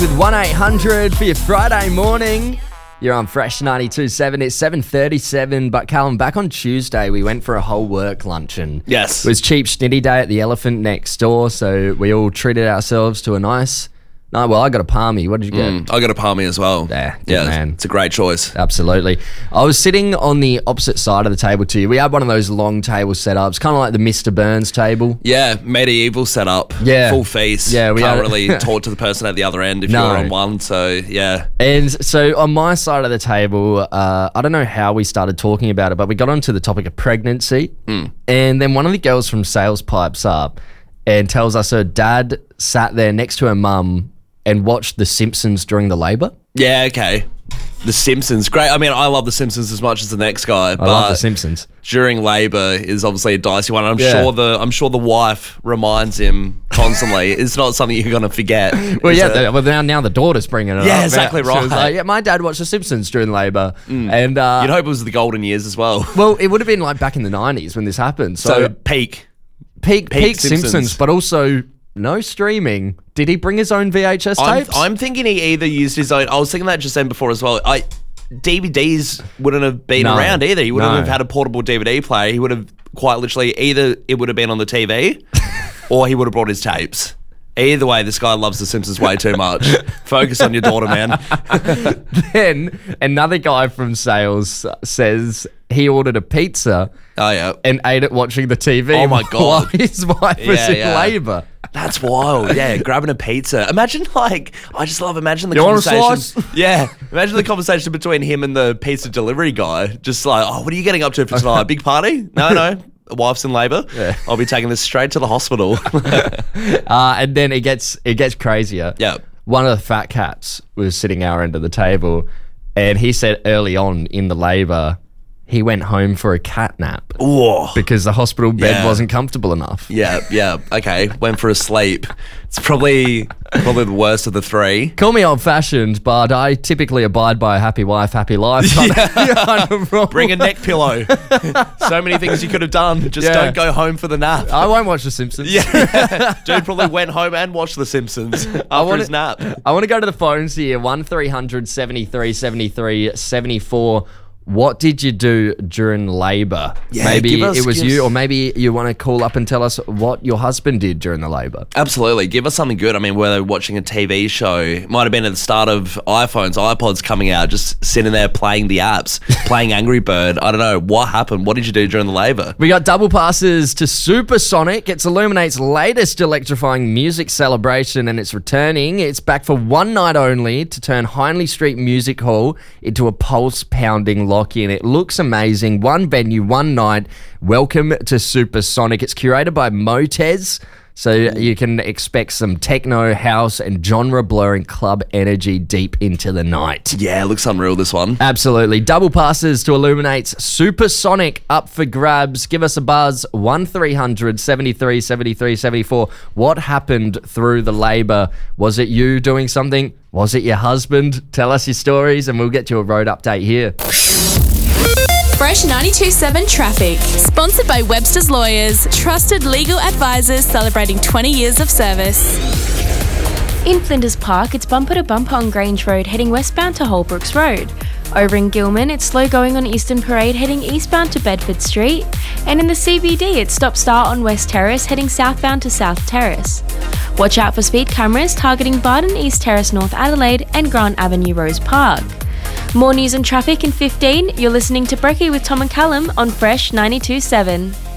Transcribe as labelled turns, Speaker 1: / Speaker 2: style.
Speaker 1: With 1-800 for your Friday morning. You're on Fresh 92.7. It's 7:37, but Callum, back on Tuesday, we went for a whole work luncheon.
Speaker 2: Yes.
Speaker 1: It was cheap schnitty day at the Elephant next door, so we all treated ourselves to a nice... No, well, I got a palmy. What did you get?
Speaker 2: I got a palmy as well.
Speaker 1: Yeah, good man.
Speaker 2: It's a great choice.
Speaker 1: Absolutely. I was sitting on the opposite side of the table to you. We had one of those long table setups, kind of like the Mr. Burns table.
Speaker 2: Yeah, medieval setup.
Speaker 1: Yeah.
Speaker 2: Full feast.
Speaker 1: Yeah, we
Speaker 2: can't
Speaker 1: had-
Speaker 2: really talk to the person at the other end if
Speaker 1: No.
Speaker 2: you're on one. So, yeah.
Speaker 1: And so on my side of the table, I don't know how we started talking about it, but we got onto the topic of pregnancy. And then one of the girls from sales pipes up and tells us her dad sat there next to her mum and watched The Simpsons during the labour.
Speaker 2: Yeah, okay. The Simpsons. Great. I mean, I love The Simpsons as much as the next guy.
Speaker 1: I love The Simpsons.
Speaker 2: During labour is obviously a dicey one. I'm
Speaker 1: Yeah.
Speaker 2: sure the wife reminds him constantly. It's not something you're going to forget.
Speaker 1: Well,
Speaker 2: is
Speaker 1: yeah.
Speaker 2: it?
Speaker 1: Now the daughter's bringing it up.
Speaker 2: Yeah, exactly
Speaker 1: She was
Speaker 2: right.
Speaker 1: like, yeah, my dad watched The Simpsons during labour. And
Speaker 2: You'd hope it was the golden years as well.
Speaker 1: well, it would have been like back in the 90s when this happened.
Speaker 2: So
Speaker 1: So
Speaker 2: peak.
Speaker 1: peak Simpsons,
Speaker 2: Simpsons.
Speaker 1: but also no streaming. Did he bring his own VHS tapes?
Speaker 2: I'm thinking he either used his own. I was thinking that just then before as well. DVDs wouldn't have been
Speaker 1: No.
Speaker 2: around either. He wouldn't
Speaker 1: No.
Speaker 2: have had a portable DVD player. He would have quite literally either it would have been on the TV or he would have brought his tapes. Either way, this guy loves The Simpsons way too much. Focus on your daughter, man.
Speaker 1: Then another guy from sales says he ordered a pizza
Speaker 2: Oh, yeah.
Speaker 1: and ate it watching the TV
Speaker 2: Oh my God.
Speaker 1: while his wife was
Speaker 2: Yeah,
Speaker 1: in
Speaker 2: yeah.
Speaker 1: labour.
Speaker 2: That's wild. Yeah, grabbing a pizza. Imagine imagine the
Speaker 1: You want a
Speaker 2: conversation.
Speaker 1: slice?
Speaker 2: Yeah, imagine the conversation between him and the pizza delivery guy. Just like, oh, what are you getting up to for tonight? Big party? No. Wife's in labour.
Speaker 1: Yeah.
Speaker 2: I'll be taking this straight to the hospital.
Speaker 1: And then it gets crazier.
Speaker 2: Yeah.
Speaker 1: One of the fat cats was sitting our end of the table, and he said early on in the labour he went home for a cat nap
Speaker 2: Whoa.
Speaker 1: because the hospital bed
Speaker 2: Yeah.
Speaker 1: wasn't comfortable enough.
Speaker 2: Yeah. Okay, went for a sleep. It's probably the worst of the three.
Speaker 1: Call me old-fashioned, but I typically abide by a happy wife, happy life kind of rule.
Speaker 2: Bring a neck pillow. So many things you could have done. Just
Speaker 1: Yeah.
Speaker 2: don't go home for the nap.
Speaker 1: I won't watch The Simpsons.
Speaker 2: Yeah. Dude probably went home and watched The Simpsons after his nap.
Speaker 1: I want to go to the phones here. 1300 73 73 74. What did you do during labour?
Speaker 2: Yeah,
Speaker 1: maybe
Speaker 2: give us-
Speaker 1: it was
Speaker 2: give
Speaker 1: you,
Speaker 2: us-
Speaker 1: or maybe you want to call up and tell us what your husband did during the labour.
Speaker 2: Absolutely. Give us something good. I mean, whether watching a TV show, might have been at the start of iPhones, iPods coming out, just sitting there playing the apps, playing Angry Bird. I don't know. What happened? What did you do during the labour?
Speaker 1: We got double passes to Supersonic. It's Illuminate's latest electrifying music celebration, and it's returning. It's back for one night only to turn Hindley Street Music Hall into a pulse-pounding lock-in. It looks amazing. One venue, one night. Welcome to Supersonic. It's curated by Motez, so you can expect some techno, house, and genre-blurring club energy deep into the night.
Speaker 2: Yeah, it looks unreal, this one.
Speaker 1: Absolutely. Double passes to Illuminate's Supersonic up for grabs. Give us a buzz. 1300 73 73 74. What happened through the labour? Was it you doing something? Was it your husband? Tell us your stories and we'll get you a road update here.
Speaker 3: Fresh 92.7 Traffic. Sponsored by Webster's Lawyers. Trusted legal advisors celebrating 20 years of service.
Speaker 4: In Flinders Park, it's bumper to bumper on Grange Road heading westbound to Holbrooks Road. Over in Gilman, it's slow going on Eastern Parade heading eastbound to Bedford Street. And in the CBD, it's stop-start on West Terrace heading southbound to South Terrace. Watch out for speed cameras targeting Barton East Terrace, North Adelaide and Grant Avenue, Rose Park. More news and traffic in 15. You're listening to Brekkie with Tom and Callum on Fresh 92.7.